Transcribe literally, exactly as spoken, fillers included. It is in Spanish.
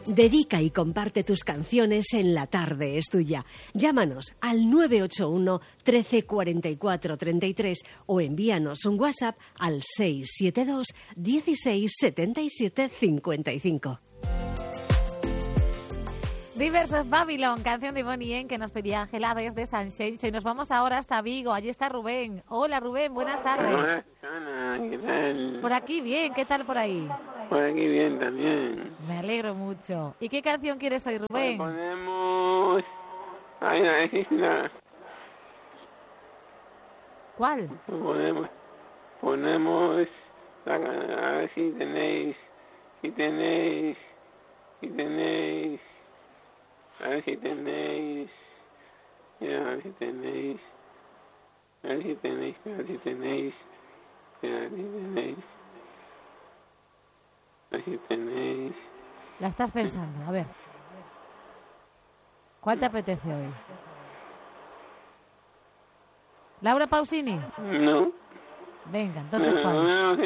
Dedica y comparte tus canciones en La Tarde es Tuya. Llámanos al nueve ocho uno, trece, cuarenta y cuatro, treinta y tres o envíanos un WhatsApp al seis siete dos, dieciséis, setenta y siete, cincuenta y cinco. Rivers of Babylon, canción de Bonnie M, que nos pedía Ángela desde San Xenxo. Y nos vamos ahora hasta Vigo. Allí está Rubén. Hola, Rubén, buenas tardes. Hola, Ana, ¿qué tal? Por aquí bien, ¿qué tal por ahí? Por aquí bien también. Me alegro mucho. ¿Y qué canción quieres hoy, Rubén? Pues ponemos... Ay, la isla. ¿Cuál? Ponemos... Ponemos... A ver si tenéis... Si tenéis... Si tenéis... A ver si tenéis... Ya, a ver si tenéis... A ver si tenéis... A ver si tenéis... A ver si tenéis... A ver si tenéis... La estás pensando, a ver. ¿Cuál te apetece hoy? ¿Laura Pausini? No. Venga, entonces no, ¿cuál? No, no,